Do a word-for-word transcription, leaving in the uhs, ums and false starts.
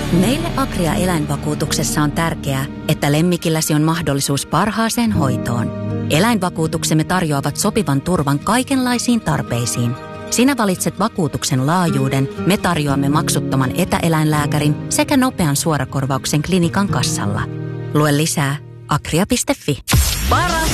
Meille Agria eläinvakuutuksessa on tärkeää, että lemmikilläsi on mahdollisuus parhaaseen hoitoon. Eläinvakuutuksemme tarjoavat sopivan turvan kaikenlaisiin tarpeisiin. Sinä valitset vakuutuksen laajuuden, me tarjoamme maksuttoman etäeläinlääkärin sekä nopean suorakorvauksen klinikan kassalla. Lue lisää agria piste fi. Paras